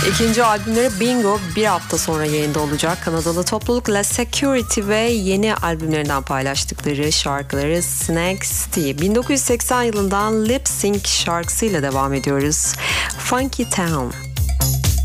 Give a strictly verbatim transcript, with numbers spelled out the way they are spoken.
İkinci albümleri Bingo bir hafta sonra yayında olacak. Kanadalı topluluk La Security ve yeni albümlerinden paylaştıkları şarkıları Snack City. bin dokuz yüz seksen yılından Lip Sync şarkısıyla devam ediyoruz. Funky Town.